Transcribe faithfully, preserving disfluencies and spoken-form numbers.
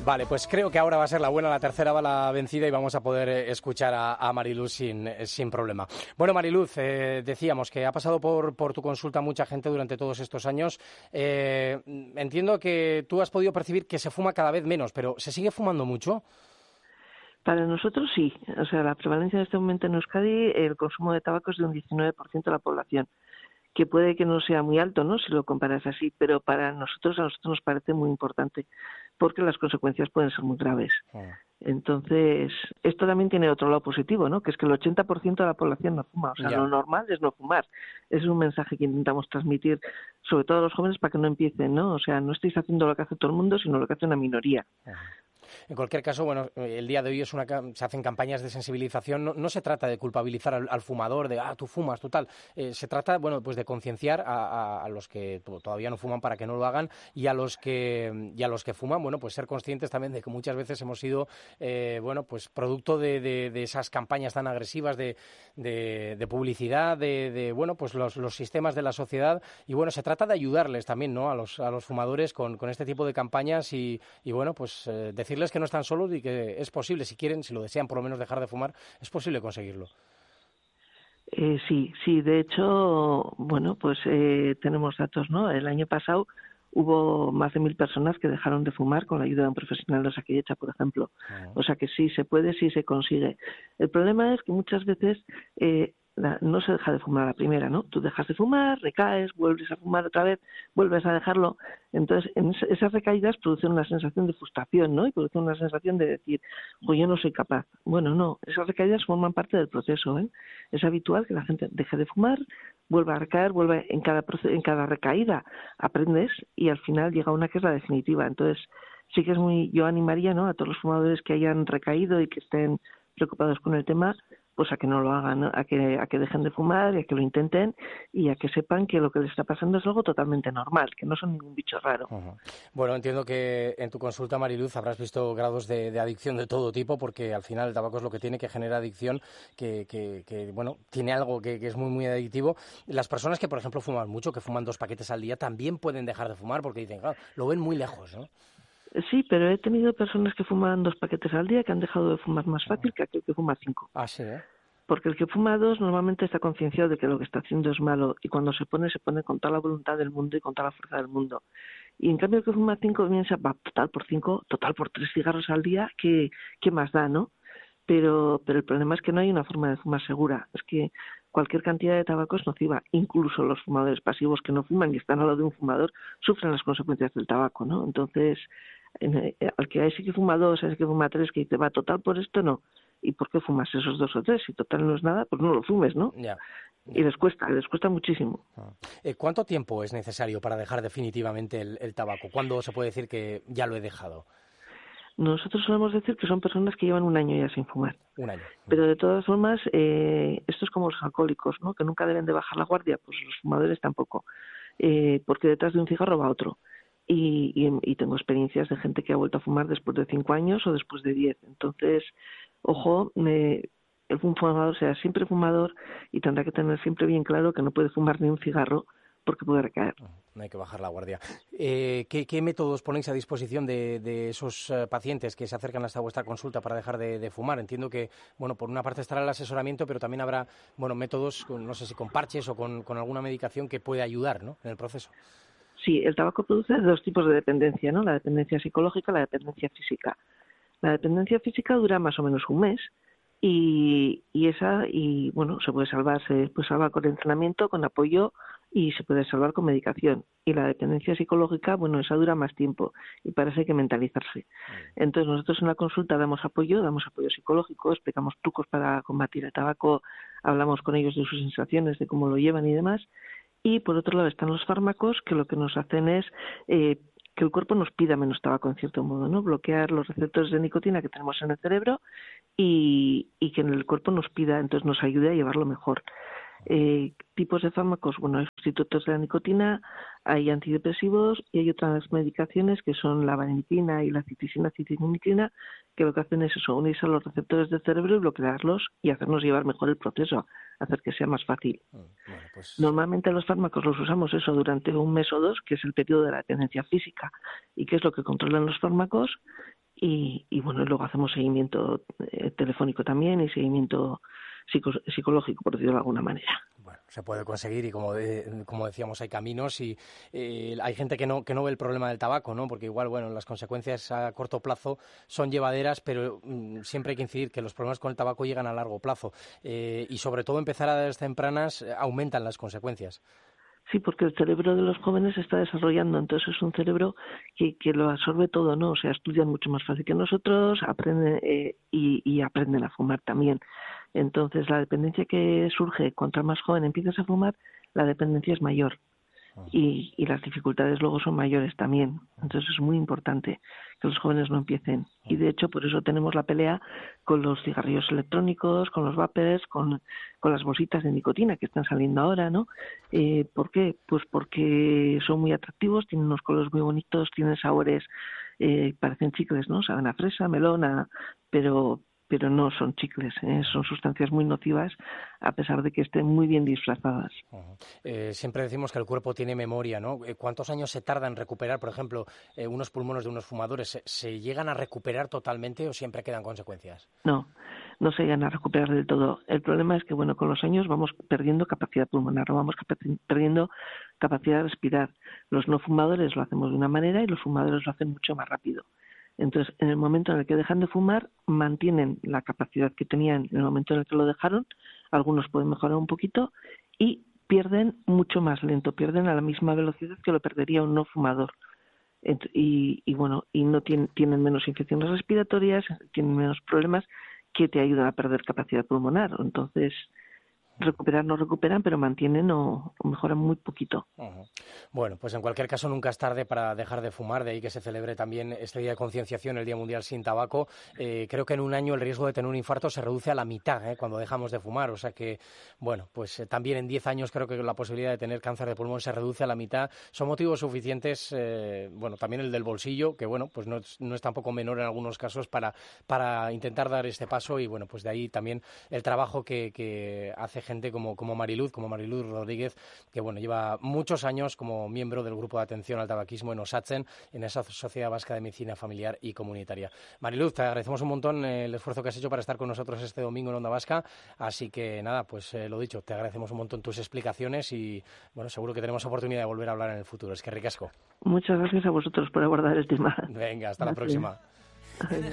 Vale, pues creo que ahora va a ser la buena, la tercera va la vencida y vamos a poder eh, escuchar a, a Mariluz sin, eh, sin problema. Bueno, Mariluz, eh, decíamos que ha pasado por, por tu consulta mucha gente durante todos estos años. Eh, entiendo que tú has podido percibir que se fuma cada vez menos, pero ¿se sigue fumando mucho? Para nosotros sí. O sea, la prevalencia en este momento en Euskadi, el consumo de tabaco es de un diecinueve por ciento de la población, que puede que no sea muy alto, ¿no?, si lo comparas así, pero para nosotros, a nosotros nos parece muy importante, porque las consecuencias pueden ser muy graves. Ah. Entonces, esto también tiene otro lado positivo, ¿no?, que es que el ochenta por ciento de la población no fuma. O sea, yeah. Lo normal es no fumar. Es un mensaje que intentamos transmitir, sobre todo a los jóvenes, para que no empiecen, ¿no? O sea, no estáis haciendo lo que hace todo el mundo, sino lo que hace una minoría. Ah. En cualquier caso, bueno, el día de hoy es una, se hacen campañas de sensibilización. No, no se trata de culpabilizar al, al fumador, de, ah, tú fumas, tú tal. Eh, se trata, bueno, pues de concienciar a, a, a los que todavía no fuman para que no lo hagan y a los que y a los que fuman, bueno, pues ser conscientes también de que muchas veces hemos sido, eh, bueno, pues producto de, de, de esas campañas tan agresivas de, de, de publicidad, de, de, bueno, pues los, los sistemas de la sociedad. Y bueno, se trata de ayudarles también, ¿no?, a los, a los fumadores con, con este tipo de campañas y, y bueno, pues eh, decirles que no están solos y que es posible, si quieren, si lo desean por lo menos dejar de fumar, es posible conseguirlo. Eh, sí, sí, de hecho, bueno, pues eh, tenemos datos, ¿no? El año pasado hubo más de mil personas que dejaron de fumar con la ayuda de un profesional de Osakidetza, por ejemplo. Uh-huh. O sea que sí se puede, sí se consigue. El problema es que muchas veces eh, la, no se deja de fumar a la primera, ¿no? Tú dejas de fumar, recaes, vuelves a fumar otra vez, vuelves a dejarlo. Entonces, en esas recaídas producen una sensación de frustración, ¿no? Y producen una sensación de decir, pues yo no soy capaz. Bueno, no, esas recaídas forman parte del proceso, ¿eh? Es habitual que la gente deje de fumar, vuelva a recaer, vuelve en cada en cada recaída aprendes y al final llega una que es la definitiva. Entonces, sí que es muy, yo animaría, ¿no?, a todos los fumadores que hayan recaído y que estén preocupados con el tema, pues a que no lo hagan, ¿no?, a que a que dejen de fumar y a que lo intenten y a que sepan que lo que les está pasando es algo totalmente normal, que no son ningún bicho raro. Uh-huh. Bueno, entiendo que en tu consulta, Mariluz, habrás visto grados de, de adicción de todo tipo, porque al final el tabaco es lo que tiene, que genera adicción, que, que, que bueno, tiene algo que, que es muy, muy adictivo. Las personas que, por ejemplo, fuman mucho, que fuman dos paquetes al día, también pueden dejar de fumar porque dicen, claro, lo ven muy lejos, ¿no? Sí, pero he tenido personas que fuman dos paquetes al día que han dejado de fumar más fácil que aquel que fuma cinco. Ah, sí, ¿eh? Porque el que fuma dos normalmente está concienciado de que lo que está haciendo es malo y cuando se pone, se pone con toda la voluntad del mundo y con toda la fuerza del mundo. Y en cambio el que fuma cinco piensa, va, total por cinco, total por tres cigarros al día, ¿qué, qué más da, no? Pero, pero el problema es que no hay una forma de fumar segura. Es que cualquier cantidad de tabaco es nociva. Incluso los fumadores pasivos que no fuman y están al lado de un fumador sufren las consecuencias del tabaco, ¿no? Entonces, en, eh, al que hay sí que fuma dos, hay sí que fuma tres, que dice, va, total por esto, no. ¿Y por qué fumas esos dos o tres? Si total no es nada, pues no lo fumes, ¿no? Ya. Y les cuesta, les cuesta muchísimo. Eh, ¿Cuánto tiempo es necesario para dejar definitivamente el, el tabaco? ¿Cuándo se puede decir que ya lo he dejado? Nosotros solemos decir que son personas que llevan un año ya sin fumar. Un año. Pero de todas formas, eh, esto es como los alcohólicos, ¿no?, que nunca deben de bajar la guardia, pues los fumadores tampoco, eh, porque detrás de un cigarro va otro. Y, y, y tengo experiencias de gente que ha vuelto a fumar después de cinco años o después de diez. Entonces, ojo, eh, el fumador sea siempre fumador y tendrá que tener siempre bien claro que no puede fumar ni un cigarro porque puede recaer. No hay que bajar la guardia. Eh, ¿qué, ¿Qué métodos ponéis a disposición de, de esos uh, pacientes que se acercan hasta vuestra consulta para dejar de, de fumar? Entiendo que, bueno, por una parte estará el asesoramiento, pero también habrá, bueno, métodos, con, no sé si con parches o con, con alguna medicación que puede ayudar, ¿no?, en el proceso. Sí, el tabaco produce dos tipos de dependencia, ¿no?, la dependencia psicológica y la dependencia física. La dependencia física dura más o menos un mes y, y esa, y bueno, se puede salvar, se puede salvar con entrenamiento, con apoyo y se puede salvar con medicación. Y la dependencia psicológica, bueno, esa dura más tiempo y para eso hay que mentalizarse. Entonces nosotros en la consulta damos apoyo, damos apoyo psicológico, explicamos trucos para combatir el tabaco, hablamos con ellos de sus sensaciones, de cómo lo llevan y demás. Y por otro lado están los fármacos que lo que nos hacen es eh, que el cuerpo nos pida menos tabaco en cierto modo, ¿no? Bloquear los receptores de nicotina que tenemos en el cerebro y, y que en el cuerpo nos pida, entonces nos ayude a llevarlo mejor. Eh, tipos de fármacos, bueno, hay sustitutos de la nicotina, hay antidepresivos y hay otras medicaciones que son la vareniclina y la citisina, citinimicrina, que lo que hacen es eso, unirse a los receptores del cerebro y bloquearlos y hacernos llevar mejor el proceso, hacer que sea más fácil. Bueno, pues... Normalmente los fármacos los usamos eso durante un mes o dos, que es el periodo de la dependencia física, y que es lo que controlan los fármacos. y, y bueno, luego hacemos seguimiento eh, telefónico también y seguimiento psico, psicológico, por decirlo de alguna manera. Bueno, se puede conseguir y como de, como decíamos hay caminos y eh, hay gente que no que no ve el problema del tabaco, ¿no? Porque igual, bueno, las consecuencias a corto plazo son llevaderas, pero mmm, siempre hay que incidir que los problemas con el tabaco llegan a largo plazo eh, y sobre todo empezar a edades tempranas eh, aumentan las consecuencias. Sí, porque el cerebro de los jóvenes se está desarrollando, entonces es un cerebro que, que lo absorbe todo, ¿no? O sea, estudian mucho más fácil que nosotros, aprenden eh, y, y aprenden a fumar también. Entonces, la dependencia que surge cuanto más joven empiezas a fumar, la dependencia es mayor. Y, y las dificultades luego son mayores también. Entonces es muy importante que los jóvenes no empiecen. Y de hecho por eso tenemos la pelea con los cigarrillos electrónicos, con los vapers, con, con las bolsitas de nicotina que están saliendo ahora, ¿no? Eh, ¿Por qué? Pues porque son muy atractivos, tienen unos colores muy bonitos, tienen sabores, eh, parecen chicles, ¿no? Saben a fresa, melón, a, pero pero no son chicles, ¿eh? Son sustancias muy nocivas a pesar de que estén muy bien disfrazadas. Uh-huh. Eh, siempre decimos que el cuerpo tiene memoria, ¿no? ¿Cuántos años se tarda en recuperar, por ejemplo, eh, unos pulmones de unos fumadores? ¿Se, ¿Se llegan a recuperar totalmente o siempre quedan consecuencias? No, no se llegan a recuperar del todo. El problema es que, bueno, con los años vamos perdiendo capacidad pulmonar, vamos capaci- perdiendo capacidad de respirar. Los no fumadores lo hacemos de una manera y los fumadores lo hacen mucho más rápido. Entonces, en el momento en el que dejan de fumar, mantienen la capacidad que tenían en el momento en el que lo dejaron, algunos pueden mejorar un poquito y pierden mucho más lento, pierden a la misma velocidad que lo perdería un no fumador. Y, y bueno, y no tienen, tienen menos infecciones respiratorias, tienen menos problemas que te ayudan a perder capacidad pulmonar. Entonces, recuperar no recuperan, pero mantienen o, o mejoran muy poquito. Uh-huh. Bueno, pues en cualquier caso nunca es tarde para dejar de fumar, de ahí que se celebre también este día de concienciación, el Día Mundial sin Tabaco. Eh, creo que en un año el riesgo de tener un infarto se reduce a la mitad eh, cuando dejamos de fumar, o sea que, bueno, pues eh, también en diez años creo que la posibilidad de tener cáncer de pulmón se reduce a la mitad. Son motivos suficientes, eh, bueno, también el del bolsillo, que bueno, pues no es, no es tampoco menor en algunos casos para, para intentar dar este paso y bueno, pues de ahí también el trabajo que, que hace gente como, como Mariluz, como Mariluz Rodríguez, que bueno, lleva muchos años como miembro del Grupo de Atención al Tabaquismo en Osatzen, en esa Sociedad Vasca de Medicina Familiar y Comunitaria. Mariluz, te agradecemos un montón el esfuerzo que has hecho para estar con nosotros este domingo en Onda Vasca, así que nada, pues eh, lo dicho, te agradecemos un montón tus explicaciones y bueno, seguro que tenemos oportunidad de volver a hablar en el futuro. Es que ricasco. Muchas gracias a vosotros por abordar el tema. Venga, hasta gracias. La próxima.